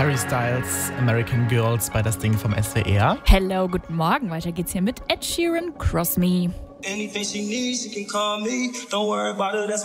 Harry Styles, American Girls bei Das Ding vom SWR. Hello, guten Morgen. Weiter geht's hier mit Ed Sheeran, Cross Me. Anything she needs, she can call me. Don't worry about it, that's